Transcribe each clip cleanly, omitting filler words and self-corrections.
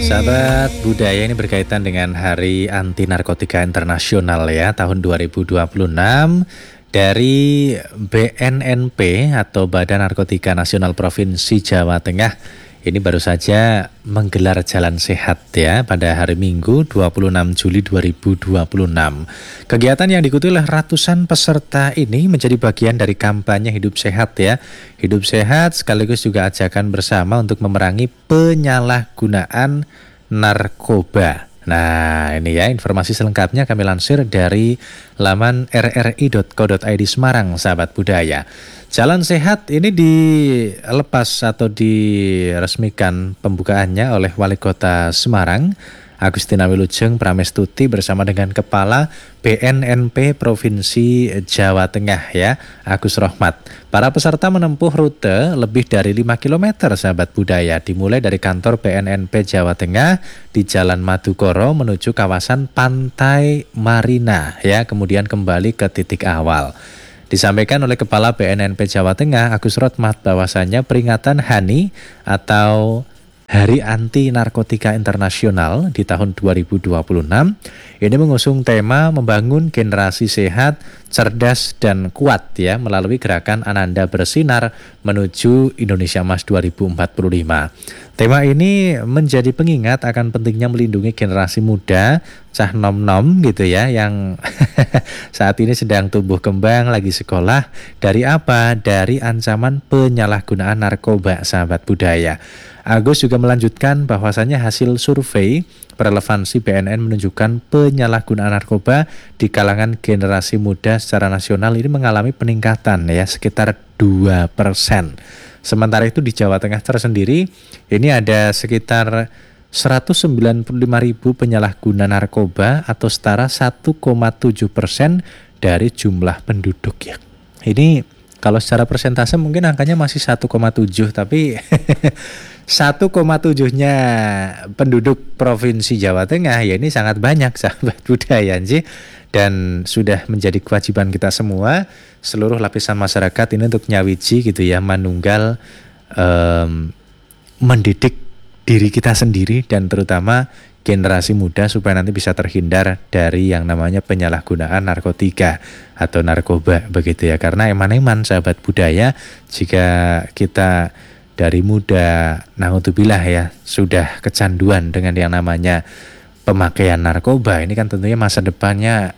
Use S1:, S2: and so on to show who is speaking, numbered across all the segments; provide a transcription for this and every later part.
S1: Sahabat budaya ini berkaitan dengan Hari Anti Narkotika Internasional ya tahun 2026 dari BNNP atau Badan Narkotika Nasional Provinsi Jawa Tengah. Ini baru saja menggelar jalan sehat ya pada hari Minggu 26 Juli 2026. Kegiatan yang diikuti oleh ratusan peserta ini menjadi bagian dari kampanye hidup sehat ya. Hidup sehat sekaligus juga ajakan bersama untuk memerangi penyalahgunaan narkoba. Nah ini ya informasi selengkapnya kami lansir dari laman rri.co.id Semarang, sahabat budaya. Jalan sehat ini dilepas atau diresmikan pembukaannya oleh Wali Kota Semarang, Agustina Wilujeng Pramestuti bersama dengan Kepala BNNP Provinsi Jawa Tengah ya, Agus Rohmat. Para peserta menempuh rute lebih dari 5 km sahabat budaya, dimulai dari kantor BNNP Jawa Tengah di Jalan Madukoro menuju kawasan Pantai Marina ya, kemudian kembali ke titik awal. Disampaikan oleh Kepala BNNP Jawa Tengah, Agus Rohmat, bahwasannya peringatan HANI atau Hari Anti Narkotika Internasional di tahun 2026 ini mengusung tema membangun generasi sehat, cerdas dan kuat ya melalui gerakan Ananda Bersinar menuju Indonesia Emas 2045. Tema ini menjadi pengingat akan pentingnya melindungi generasi muda, cah nom-nom gitu ya, yang saat ini sedang tumbuh kembang, lagi sekolah, dari apa? Dari ancaman penyalahgunaan narkoba, sahabat budaya. Agus juga melanjutkan bahwasannya hasil survei relevansi BNN menunjukkan penyalahgunaan narkoba di kalangan generasi muda secara nasional ini mengalami peningkatan ya sekitar 2%. Sementara itu di Jawa Tengah tersendiri ini ada sekitar 195.000 penyalahguna narkoba atau setara 1,7% dari jumlah penduduk ya. Ini kalau secara persentase mungkin angkanya masih 1,7, tapi 1,7-nya penduduk Provinsi Jawa Tengah ya ini sangat banyak sahabat budaya sih. Dan sudah menjadi kewajiban kita semua, seluruh lapisan masyarakat ini untuk nyawiji gitu ya, manunggal mendidik diri kita sendiri dan terutama generasi muda supaya nanti bisa terhindar dari yang namanya penyalahgunaan narkotika atau narkoba begitu ya. Karena eman-eman sahabat budaya, jika kita dari muda naudzubillah ya sudah kecanduan dengan yang namanya pemakaian narkoba, ini kan tentunya masa depannya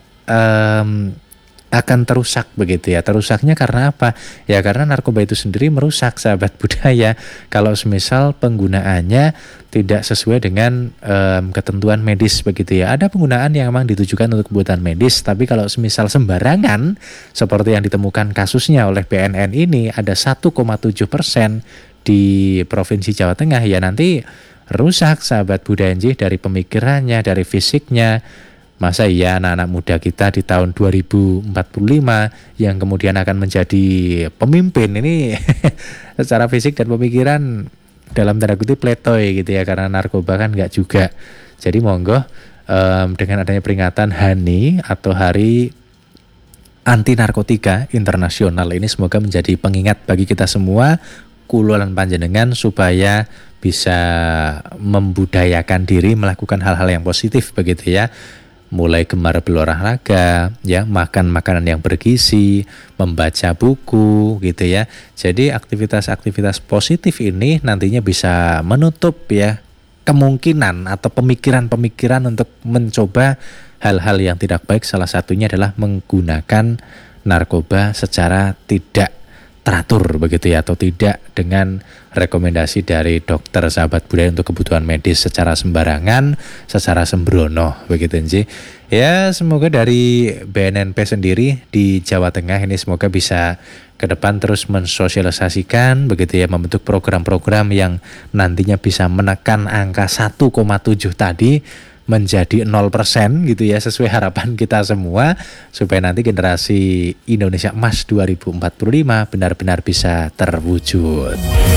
S1: akan terusak begitu ya. Terusaknya karena apa? Ya karena narkoba itu sendiri merusak sahabat budaya. Kalau semisal penggunaannya tidak sesuai dengan ketentuan medis begitu ya. Ada penggunaan yang memang ditujukan untuk kebutuhan medis, tapi kalau semisal sembarangan seperti yang ditemukan kasusnya oleh BNN ini ada 1,7% di Provinsi Jawa Tengah ya, nanti rusak sahabat budaya dari pemikirannya, dari fisiknya. Masa iya anak-anak muda kita di tahun 2045 yang kemudian akan menjadi pemimpin ini secara fisik dan pemikiran dalam tanda kutip pletoy gitu ya, karena narkoba kan enggak juga. Jadi monggo dengan adanya peringatan HANI atau Hari Anti Narkotika Internasional ini semoga menjadi pengingat bagi kita semua, kululan panjenengan, supaya bisa membudayakan diri melakukan hal-hal yang positif begitu ya. Mulai gemar berolahraga, ya, makan makanan yang bergizi, membaca buku gitu ya. Jadi aktivitas-aktivitas positif ini nantinya bisa menutup ya kemungkinan atau pemikiran-pemikiran untuk mencoba hal-hal yang tidak baik. Salah satunya adalah menggunakan narkoba secara tidak teratur begitu ya, atau tidak dengan rekomendasi dari dokter sahabat budaya untuk kebutuhan medis secara sembarangan, secara sembrono begitu sih. Ya semoga dari BNNP sendiri di Jawa Tengah ini semoga bisa ke depan terus mensosialisasikan begitu ya, membentuk program-program yang nantinya bisa menekan angka 1,7 tadi menjadi 0% gitu ya, sesuai harapan kita semua, supaya nanti generasi Indonesia Emas 2045 benar-benar bisa terwujud.